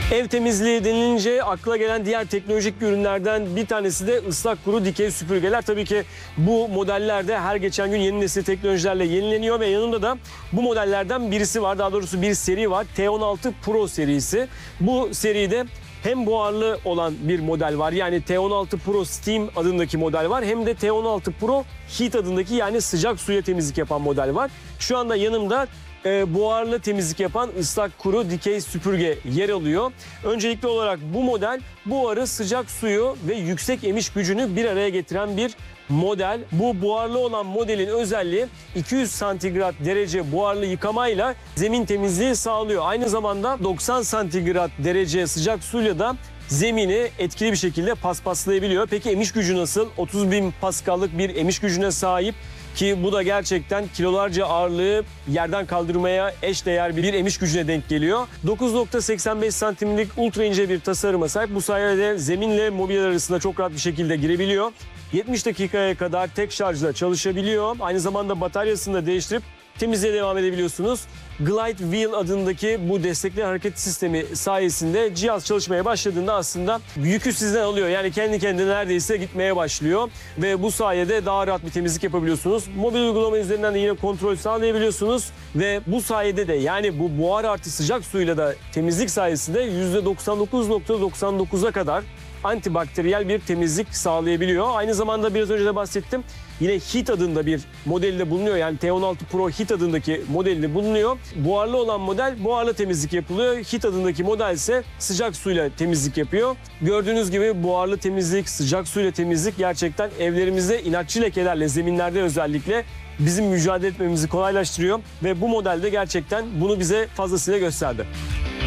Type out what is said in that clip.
Ev temizliği denilince akla gelen diğer teknolojik ürünlerden bir tanesi de ıslak kuru dikey süpürgeler. Tabii ki bu modeller de her geçen gün yeni nesil teknolojilerle yenileniyor ve yanında da bu modellerden birisi var. Daha doğrusu bir seri var. T16 Pro serisi. Bu seride hem buharlı olan bir model var. Yani T16 Pro Steam adındaki model var. Hem de T16 Pro Heat adındaki, yani sıcak suya temizlik yapan model var. Şu anda yanımda buharlı temizlik yapan ıslak kuru dikey süpürge yer alıyor. Öncelikli olarak bu model buharı, sıcak suyu ve yüksek emiş gücünü bir araya getiren bir model. Bu buharlı olan modelin özelliği 200 santigrat derece buharlı yıkamayla zemin temizliği sağlıyor. Aynı zamanda 90 santigrat derece sıcak suyla da zemini etkili bir şekilde paspaslayabiliyor. Peki emiş gücü nasıl? 30.000 paskallık bir emiş gücüne sahip. Ki bu da gerçekten kilolarca ağırlığı yerden kaldırmaya eşdeğer bir emiş gücüne denk geliyor. 9.85 santimlik ultra ince bir tasarıma sahip. Bu sayede zeminle mobilya arasında çok rahat bir şekilde girebiliyor. 70 dakikaya kadar tek şarjla çalışabiliyor. Aynı zamanda bataryasını da değiştirip temizliğe devam edebiliyorsunuz. Glide Wheel adındaki bu destekli hareket sistemi sayesinde cihaz çalışmaya başladığında aslında yükü sizden alıyor. Yani kendi kendine neredeyse gitmeye başlıyor ve bu sayede daha rahat bir temizlik yapabiliyorsunuz. Mobil uygulama üzerinden de yine kontrol sağlayabiliyorsunuz ve bu sayede de, yani bu buhar artı sıcak suyla da temizlik sayesinde %99.99'a kadar antibakteriyel bir temizlik sağlayabiliyor. Aynı zamanda biraz önce de bahsettim. Yine Heat adında bir modelde bulunuyor. Yani T16 Pro Heat adındaki modelinde bulunuyor. Buharlı olan model buharlı temizlik yapılıyor. Heat adındaki model ise sıcak suyla temizlik yapıyor. Gördüğünüz gibi buharlı temizlik, sıcak suyla temizlik gerçekten evlerimizde inatçı lekelerle, zeminlerde özellikle bizim mücadele etmemizi kolaylaştırıyor. Ve bu modelde gerçekten bunu bize fazlasıyla gösterdi.